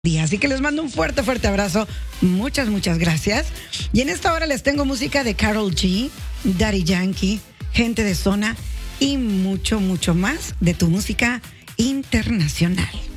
día. Así que les mando un fuerte, fuerte abrazo. Muchas, muchas gracias. Y en esta hora les tengo música de Karol G, Daddy Yankee, Gente de Zona y mucho, mucho más de tu música internacional.